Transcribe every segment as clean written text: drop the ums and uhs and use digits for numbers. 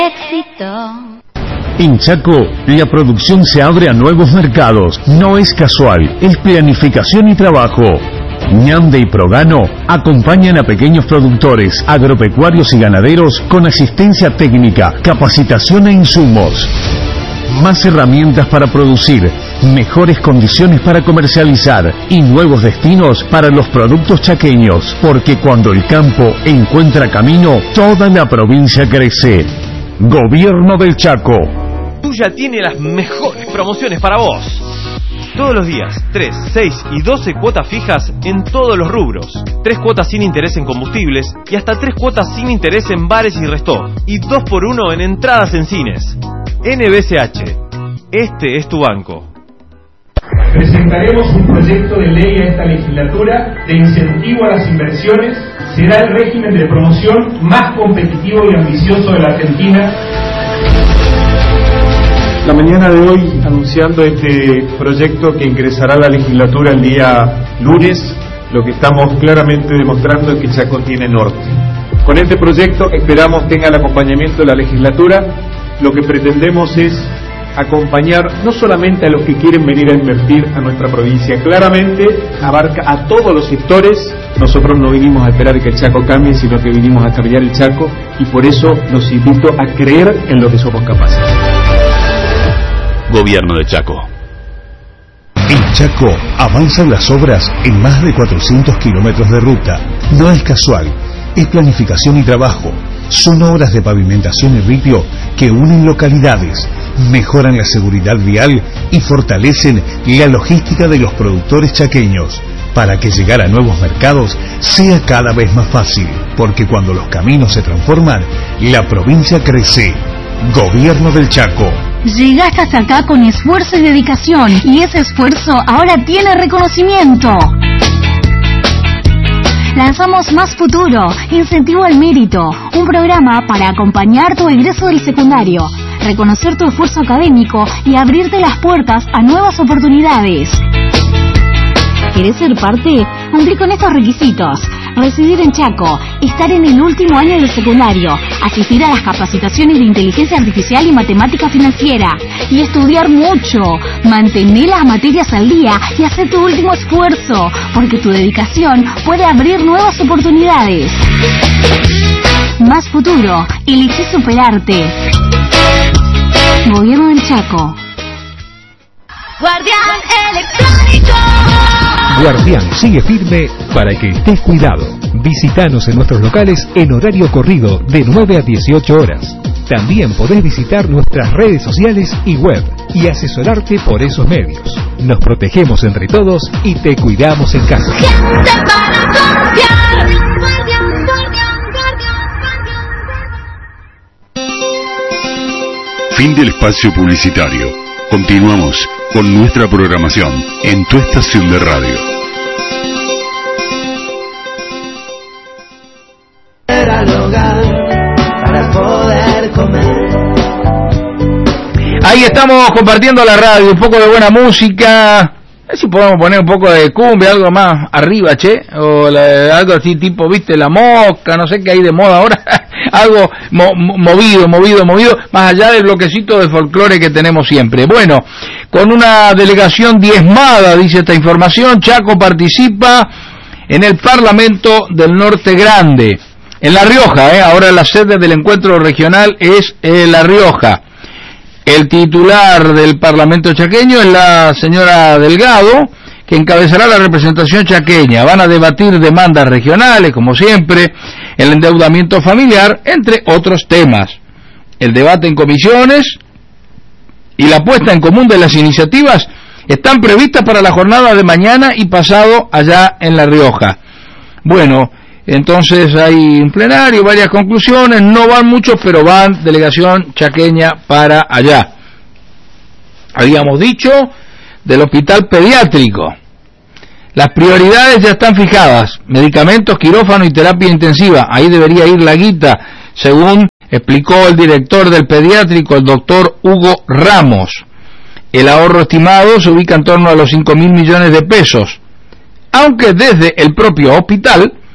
Éxito. En Chaco, la producción se abre a nuevos mercados. No es casual, es planificación y trabajo. Ñande y Progano acompañan a pequeños productores, agropecuarios y ganaderos con asistencia técnica, capacitación e insumos. Más herramientas para producir, mejores condiciones para comercializar y nuevos destinos para los productos chaqueños, porque cuando el campo encuentra camino, toda la provincia crece. Gobierno del Chaco. Tuya tiene las mejores promociones para vos. Todos los días, 3, 6 y 12 cuotas fijas en todos los rubros. 3 cuotas sin interés en combustibles y hasta 3 cuotas sin interés en bares y restaurantes. Y 2x1 en entradas en cines. NBCH, este es tu banco. Presentaremos un proyecto de ley a esta legislatura de incentivo a las inversiones. Será el régimen de promoción más competitivo y ambicioso de la Argentina. La mañana de hoy, anunciando este proyecto que ingresará a la legislatura el día lunes, lo que estamos claramente demostrando es que Chaco tiene norte. Con este proyecto esperamos tenga el acompañamiento de la legislatura. Lo que pretendemos es acompañar no solamente a los que quieren venir a invertir a nuestra provincia, claramente abarca a todos los sectores. Nosotros no vinimos a esperar que el Chaco cambie, sino que vinimos a cambiar el Chaco, y por eso los invito a creer en lo que somos capaces. Gobierno de Chaco. En Chaco avanzan las obras en más de 400 kilómetros de ruta. No es casual, es planificación y trabajo. Son obras de pavimentación y ripio que unen localidades, mejoran la seguridad vial y fortalecen la logística de los productores chaqueños, para que llegar a nuevos mercados sea cada vez más fácil, porque cuando los caminos se transforman, la provincia crece. Gobierno del Chaco. Llegaste hasta acá con esfuerzo y dedicación, y ese esfuerzo ahora tiene reconocimiento. Lanzamos Más Futuro, Incentivo al Mérito, un programa para acompañar tu egreso del secundario, reconocer tu esfuerzo académico y abrirte las puertas a nuevas oportunidades. ¿Querés ser parte? Cumplí con estos requisitos: residir en Chaco, estar en el último año del secundario, asistir a las capacitaciones de inteligencia artificial y matemática financiera, y estudiar mucho, mantener las materias al día y hacer tu último esfuerzo, porque tu dedicación puede abrir nuevas oportunidades. Más Futuro, elegí superarte. Gobierno del Chaco. Guardián Electrónico. Guardián sigue firme para que estés cuidado. Visítanos en nuestros locales en horario corrido de 9 a 18 horas. También podés visitar nuestras redes sociales y web y asesorarte por esos medios. Nos protegemos entre todos y te cuidamos en casa. Gente para confiar. Fin del espacio publicitario. Continuamos con nuestra programación en tu estación de radio. Para poder comer. Ahí estamos compartiendo la radio, un poco de buena música. A ver si podemos poner un poco de cumbia, algo más arriba, che, o algo así tipo, viste, La Mosca, no sé qué hay de moda ahora. Algo movido, más allá del bloquecito de folclore que tenemos siempre. Bueno, con una delegación diezmada, dice esta información, Chaco participa en el Parlamento del Norte Grande, en La Rioja, ahora la sede del encuentro regional es La Rioja. El titular del Parlamento chaqueño es la señora Delgado, que encabezará la representación chaqueña. Van a debatir demandas regionales, como siempre, el endeudamiento familiar, entre otros temas. El debate en comisiones y la puesta en común de las iniciativas están previstas para la jornada de mañana y pasado allá en La Rioja. Bueno, entonces hay un plenario, varias conclusiones, no van muchos, pero van delegación chaqueña para allá. Habíamos dicho del hospital pediátrico. Las prioridades ya están fijadas: medicamentos, quirófano y terapia intensiva. Ahí debería ir la guita, según explicó el director del pediátrico, el doctor Hugo Ramos. El ahorro estimado se ubica en torno a los 5.000 millones de pesos, aunque desde el propio hospital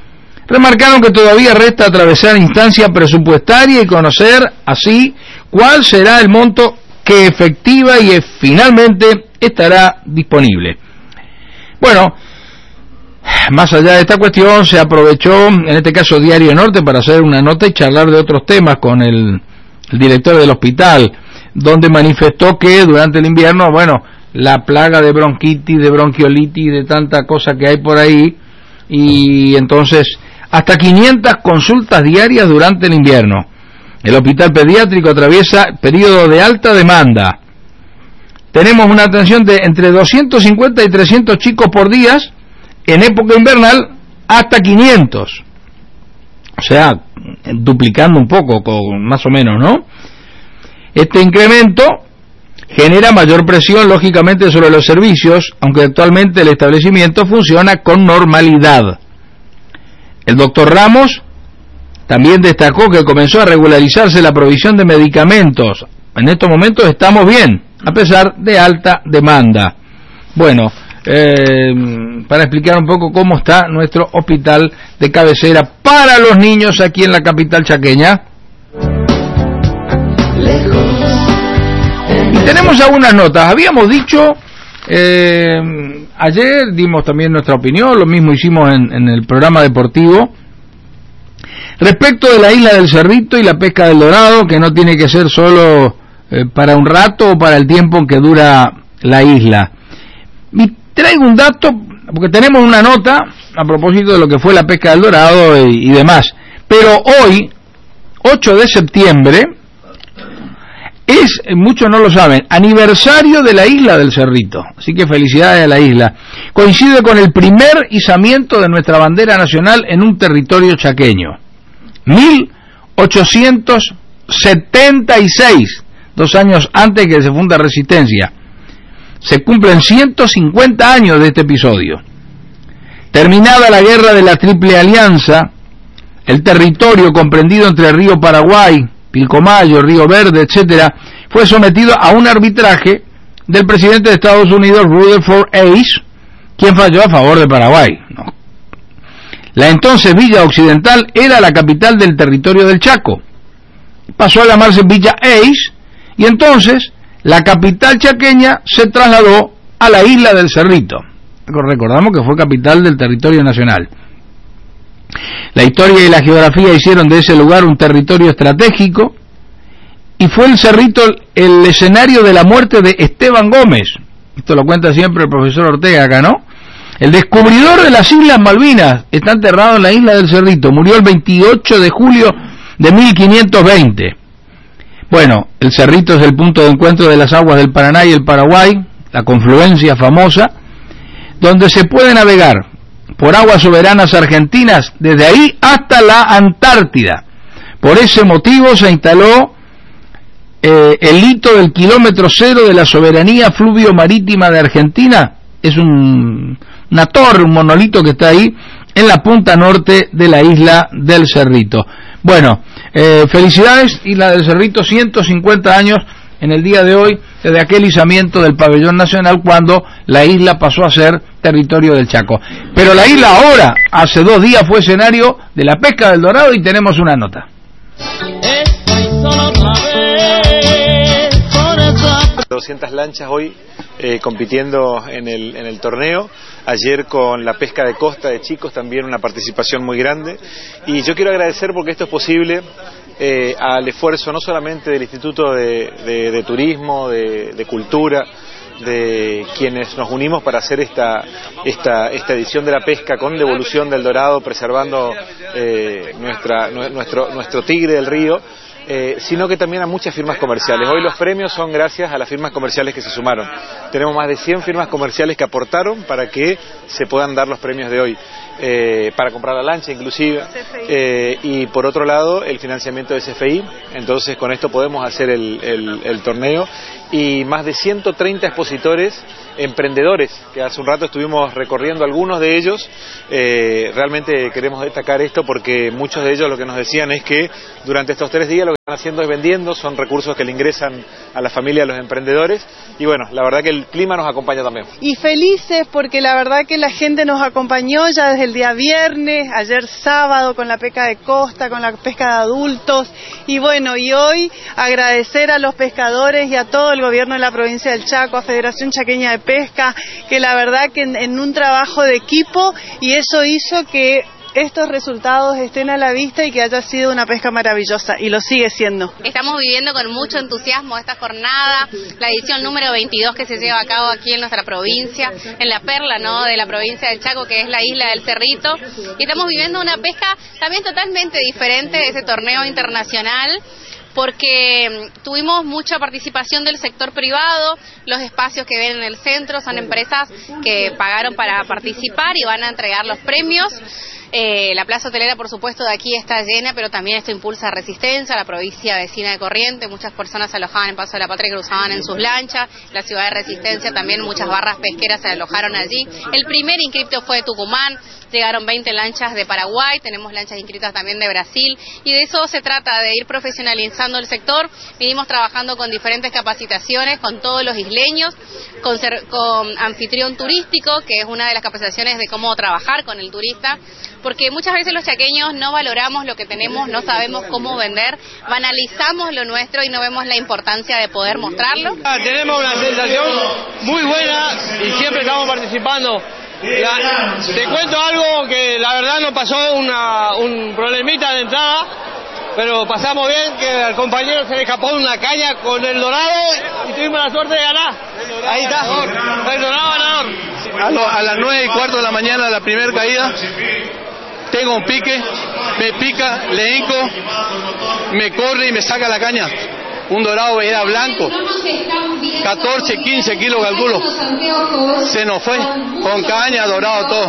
remarcaron que todavía resta atravesar instancia presupuestaria y conocer así cuál será el monto que efectiva y finalmente estará disponible. Bueno, más allá de esta cuestión, se aprovechó, en este caso Diario Norte, para hacer una nota y charlar de otros temas con el director del hospital, donde manifestó que durante el invierno, bueno, la plaga de bronquitis, de bronquiolitis, de tanta cosa que hay por ahí, y entonces hasta 500 consultas diarias durante el invierno. El hospital pediátrico atraviesa periodo de alta demanda. Tenemos una atención de entre 250 y 300 chicos por día, en época invernal hasta 500. O sea, duplicando un poco, más o menos, ¿no? Este incremento genera mayor presión, lógicamente, sobre los servicios, aunque actualmente el establecimiento funciona con normalidad. El doctor Ramos también destacó que comenzó a regularizarse la provisión de medicamentos. En estos momentos estamos bien, a pesar de alta demanda. Bueno, para explicar un poco cómo está nuestro hospital de cabecera para los niños aquí en la capital chaqueña. Y tenemos algunas notas. Habíamos dicho, ayer dimos también nuestra opinión, lo mismo hicimos en el programa deportivo, respecto de la isla del Cerrito y la pesca del dorado, que no tiene que ser solo para un rato o para el tiempo en que dura la isla. Y traigo un dato, porque tenemos una nota a propósito de lo que fue la pesca del dorado y demás, pero hoy, 8 de septiembre, es, muchos no lo saben, aniversario de la isla del Cerrito, así que felicidades a la isla. Coincide con el primer izamiento de nuestra bandera nacional en un territorio chaqueño, 1876, 2 años antes que se funda Resistencia. Se cumplen 150 años de este episodio. Terminada la guerra de la Triple Alianza, el territorio comprendido entre el río Paraguay, Pilcomayo, Río Verde, etcétera, fue sometido a un arbitraje del presidente de Estados Unidos, Rutherford Hayes, quien falló a favor de Paraguay. No. La entonces Villa Occidental era la capital del territorio del Chaco. Pasó a llamarse Villa Hayes, y entonces la capital chaqueña se trasladó a la isla del Cerrito. Recordamos que fue capital del territorio nacional. La historia y la geografía hicieron de ese lugar un territorio estratégico, y fue el Cerrito el escenario de la muerte de Esteban Gómez. Esto lo cuenta siempre el profesor Ortega acá, ¿no? El descubridor de las Islas Malvinas está enterrado en la isla del Cerrito. Murió el 28 de julio de 1520. Bueno, el Cerrito es el punto de encuentro de las aguas del Paraná y el Paraguay, la confluencia famosa, donde se puede navegar por aguas soberanas argentinas desde ahí hasta la Antártida. Por ese motivo se instaló el hito del kilómetro cero de la soberanía fluvio-marítima de Argentina. Es una torre, un monolito que está ahí en la punta norte de la isla del Cerrito. Bueno, felicidades, Isla del Cerrito, 150 años en el día de hoy, desde aquel izamiento del pabellón nacional cuando la isla pasó a ser territorio del Chaco. Pero la isla ahora, hace 2 días, fue escenario de la pesca del dorado y tenemos una nota. 200 lanchas hoy compitiendo en el torneo. Ayer con la pesca de costa de chicos también una participación muy grande, y yo quiero agradecer porque esto es posible al esfuerzo no solamente del Instituto de Turismo, de Cultura, de quienes nos unimos para hacer esta edición de la pesca con devolución del dorado, preservando nuestro tigre del río, sino que también a muchas firmas comerciales. Hoy los premios son gracias a las firmas comerciales que se sumaron. Tenemos más de 100 firmas comerciales que aportaron para que se puedan dar los premios de hoy, para comprar la lancha inclusive, y por otro lado el financiamiento de CFI. Entonces con esto podemos hacer el torneo, y más de 130 expositores, emprendedores, que hace un rato estuvimos recorriendo algunos de ellos. Realmente queremos destacar esto porque muchos de ellos lo que nos decían es que durante estos 3 días haciendo es vendiendo, son recursos que le ingresan a la familia, a los emprendedores, y bueno, la verdad que el clima nos acompaña también. Y felices porque la verdad que la gente nos acompañó ya desde el día viernes, ayer sábado con la pesca de costa, con la pesca de adultos, y bueno, y hoy agradecer a los pescadores y a todo el gobierno de la provincia del Chaco, a Federación Chaqueña de Pesca, que la verdad que en un trabajo de equipo, y eso hizo que estos resultados estén a la vista y que haya sido una pesca maravillosa, y lo sigue siendo. Estamos viviendo con mucho entusiasmo esta jornada, la edición número 22 que se lleva a cabo aquí en nuestra provincia, en la perla, ¿no?, de la provincia del Chaco, que es la isla del Cerrito, y estamos viviendo una pesca también totalmente diferente de ese torneo internacional, porque tuvimos mucha participación del sector privado. Los espacios que ven en el centro son empresas que pagaron para participar y van a entregar los premios. La plaza hotelera, por supuesto, de aquí está llena, pero también esto impulsa Resistencia, la provincia vecina de Corrientes. Muchas personas se alojaban en Paso de la Patria y cruzaban en sus lanchas. La ciudad de Resistencia también, muchas barras pesqueras se alojaron allí. El primer inscripto fue de Tucumán, llegaron 20 lanchas de Paraguay, tenemos lanchas inscritas también de Brasil, y de eso se trata, de ir profesionalizando el sector. Vinimos trabajando con diferentes capacitaciones, con todos los isleños, con anfitrión turístico, que es una de las capacitaciones de cómo trabajar con el turista, porque muchas veces los chaqueños no valoramos lo que tenemos, no sabemos cómo vender, banalizamos lo nuestro y no vemos la importancia de poder mostrarlo. Tenemos una sensación muy buena y siempre estamos participando. Te cuento algo que la verdad nos pasó un problemita de entrada, pero pasamos bien, que al compañero se le escapó una caña con el dorado y tuvimos la suerte de ganar. Ahí está, el dorado ganador. A las 9:15 de la mañana, la primera caída, tengo un pique, me pica, le hinco, me corre y me saca la caña. Un dorado era blanco, 14, 15 kilos calculo, se nos fue, con caña, dorado, todo.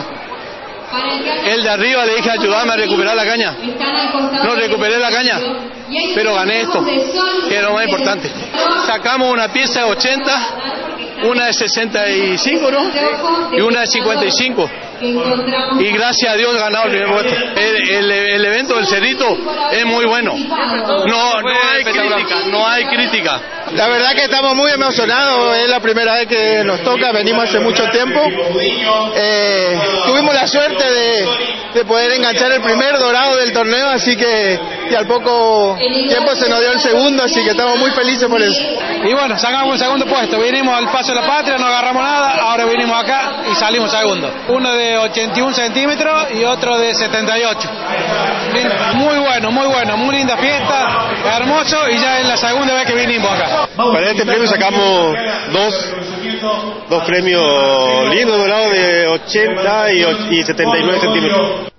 El de arriba le dije, ayúdame a recuperar la caña. No recuperé la caña, pero gané esto, que era lo más importante. Sacamos una pieza de 80, una de 65, ¿no? Y una de 55. Y gracias a Dios he ganado el primer puesto. El evento del Cerrito es muy bueno. No hay crítica. La verdad que estamos muy emocionados, es la primera vez que nos toca, venimos hace mucho tiempo. Tuvimos la suerte de poder enganchar el primer dorado del torneo, así que y al poco tiempo se nos dio el segundo, así que estamos muy felices por eso. Y bueno, sacamos el segundo puesto, vinimos al Paso de la Patria, no agarramos nada, ahora vinimos acá y salimos segundo. Uno de 81 centímetros y otro de 78. Muy bueno, muy linda fiesta, hermoso, y ya es la segunda vez que vinimos acá. Para este premio sacamos dos premios lindos, dorados de 80 y 79 centímetros.